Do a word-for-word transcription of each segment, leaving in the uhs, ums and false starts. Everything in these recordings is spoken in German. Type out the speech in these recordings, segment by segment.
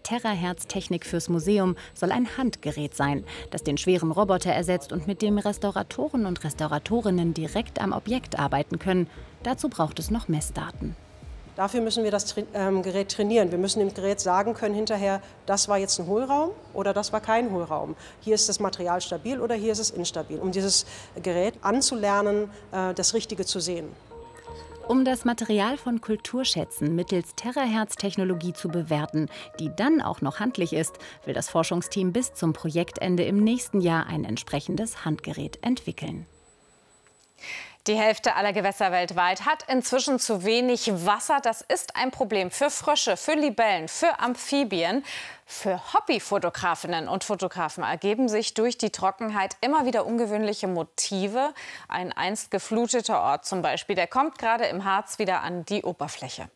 Terahertz Technik fürs Museum soll ein Handgerät sein, das den schweren Roboter ersetzt und mit dem Restauratoren und Restauratorinnen direkt am Objekt arbeiten können. Dazu braucht es noch Messdaten. Dafür müssen wir das ähm, Gerät trainieren. Wir müssen dem Gerät sagen können hinterher, das war jetzt ein Hohlraum oder das war kein Hohlraum. Hier ist das Material stabil oder hier ist es instabil, um dieses Gerät anzulernen, äh, das Richtige zu sehen. Um das Material von Kulturschätzen mittels Terahertz-Technologie zu bewerten, die dann auch noch handlich ist, will das Forschungsteam bis zum Projektende im nächsten Jahr ein entsprechendes Handgerät entwickeln. Die Hälfte aller Gewässer weltweit hat inzwischen zu wenig Wasser. Das ist ein Problem für Frösche, für Libellen, für Amphibien. Für Hobbyfotografinnen und Fotografen ergeben sich durch die Trockenheit immer wieder ungewöhnliche Motive. Ein einst gefluteter Ort zum Beispiel, der kommt gerade im Harz wieder an die Oberfläche.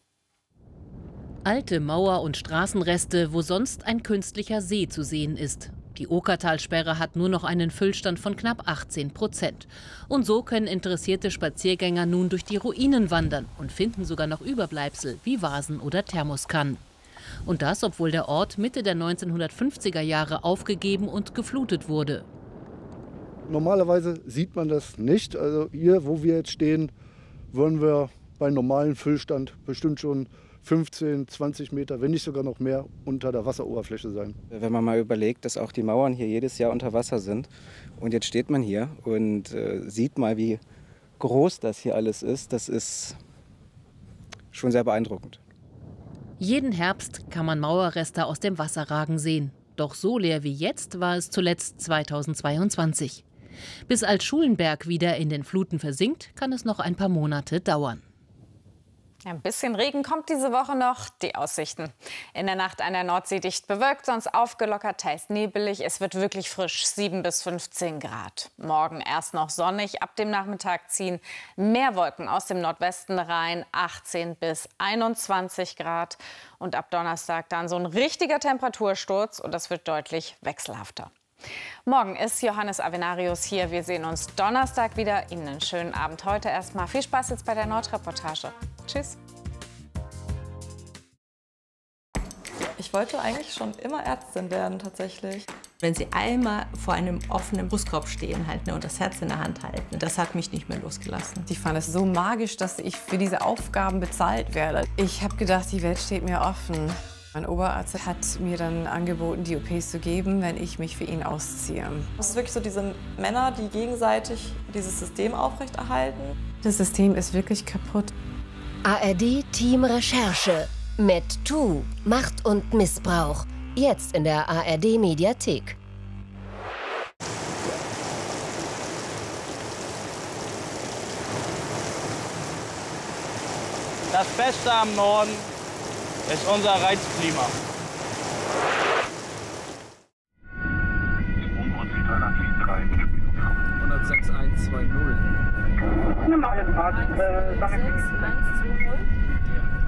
Alte Mauer- und Straßenreste, wo sonst ein künstlicher See zu sehen ist. Die Okertalsperre hat nur noch einen Füllstand von knapp achtzehn Prozent. Und so können interessierte Spaziergänger nun durch die Ruinen wandern und finden sogar noch Überbleibsel wie Vasen oder Thermoskannen. Und das, obwohl der Ort Mitte der neunzehnhundertfünfziger Jahre aufgegeben und geflutet wurde. Normalerweise sieht man das nicht. Also hier, wo wir jetzt stehen, würden wir bei normalem Füllstand bestimmt schon fünfzehn, zwanzig Meter, wenn nicht sogar noch mehr, unter der Wasseroberfläche sein. Wenn man mal überlegt, dass auch die Mauern hier jedes Jahr unter Wasser sind und jetzt steht man hier und äh, sieht mal, wie groß das hier alles ist, das ist schon sehr beeindruckend. Jeden Herbst kann man Mauerreste aus dem Wasserragen sehen. Doch so leer wie jetzt war es zuletzt zweitausendzweiundzwanzig. Bis Alt-Schulenberg wieder in den Fluten versinkt, kann es noch ein paar Monate dauern. Ein bisschen Regen kommt diese Woche noch. Die Aussichten: In der Nacht an der Nordsee dicht bewölkt, sonst aufgelockert, teils nebelig. Es wird wirklich frisch, sieben bis fünfzehn Grad. Morgen erst noch sonnig, ab dem Nachmittag ziehen mehr Wolken aus dem Nordwesten rein, achtzehn bis einundzwanzig Grad. Und ab Donnerstag dann so ein richtiger Temperatursturz und das wird deutlich wechselhafter. Morgen ist Johannes Avenarius hier. Wir sehen uns Donnerstag wieder. Ihnen einen schönen Abend heute erstmal. Viel Spaß jetzt bei der Nordreportage. Tschüss. Ich wollte eigentlich schon immer Ärztin werden, tatsächlich. Wenn Sie einmal vor einem offenen Brustkorb stehen halt, ne, und das Herz in der Hand halten, das hat mich nicht mehr losgelassen. Ich fand es so magisch, dass ich für diese Aufgaben bezahlt werde. Ich habe gedacht, die Welt steht mir offen. Mein Oberarzt hat mir dann angeboten, die O Ps zu geben, wenn ich mich für ihn ausziehe. Es ist wirklich so diese Männer, die gegenseitig dieses System aufrechterhalten. Das System ist wirklich kaputt. A R D Team Recherche. MedToo. Macht und Missbrauch. Jetzt in der A R D Mediathek. Das Beste am Norden ist unser Reizklima. hundertsechs eins zwei null. Normale Fahrt, äh, sechs eins zwei null.